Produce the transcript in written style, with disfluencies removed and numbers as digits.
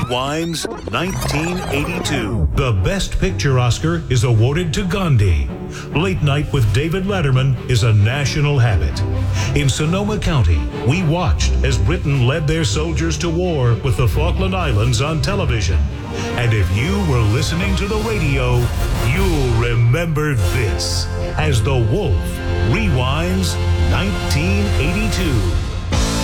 Rewinds 1982. The Best Picture Oscar is awarded to Gandhi. Late Night with David Letterman is a national habit. In Sonoma County, we watched as Britain led their soldiers to war with the Falkland Islands on television. And if you were listening to the radio, you'll remember this as The Wolf rewinds 1982.